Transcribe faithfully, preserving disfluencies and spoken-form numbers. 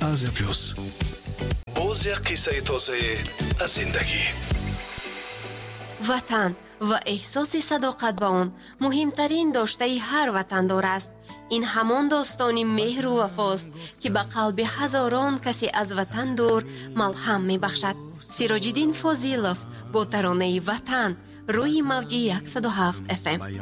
Asia Plus. باز یک قصه تازه از زندگی. وطن و احساس صداقت با آن مهمترین داشته هر وطندار است. این همان داستان مهر و وفاست که به قلب هزاران کسی از وطن دور ملهم می بخشد. سیراج‌الدین فاضلوف با ترانه وطن روی موج صد و هفت اف ام.